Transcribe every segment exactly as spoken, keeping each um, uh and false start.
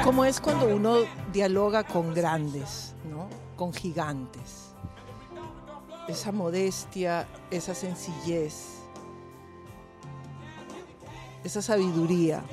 ¿Cómo es cuando uno dialoga con grandes, ¿no? Con gigantes? Esa modestia, esa sencillez, esa sabiduría,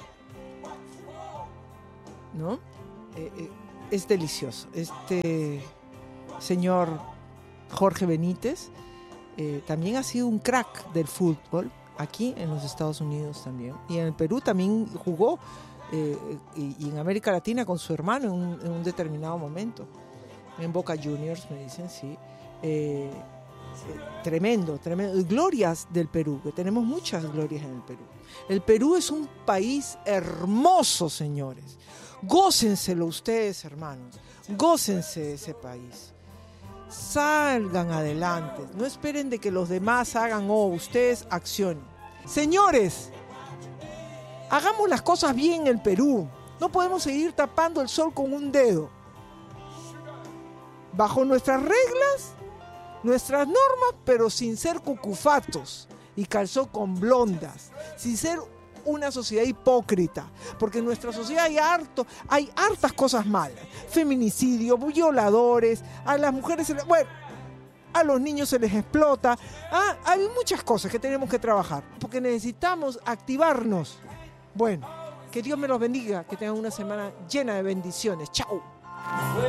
¿no? Eh, eh, es delicioso. Este señor Jorge Benítez eh, también ha sido un crack del fútbol, aquí en los Estados Unidos también. Y en el Perú también jugó, eh, y, y en América Latina con su hermano en un, en un determinado momento. En Boca Juniors, me dicen, sí. Eh, eh, tremendo, tremendo. Glorias del Perú, que tenemos muchas glorias en el Perú. El Perú es un país hermoso, señores. Gócenselo ustedes, hermanos. Gócense de ese país. Salgan adelante. No esperen de que los demás hagan, o oh, ustedes accionen. Señores, hagamos las cosas bien en el Perú. No podemos seguir tapando el sol con un dedo. Bajo nuestras reglas, nuestras normas, pero sin ser cucufatos y calzón con blondas, sin ser una sociedad hipócrita, porque en nuestra sociedad hay harto, hay hartas cosas malas, feminicidio, violadores, a las mujeres se les, bueno, a los niños se les explota, ah, hay muchas cosas que tenemos que trabajar, porque necesitamos activarnos. Bueno, que Dios me los bendiga, que tengan una semana llena de bendiciones. Chao.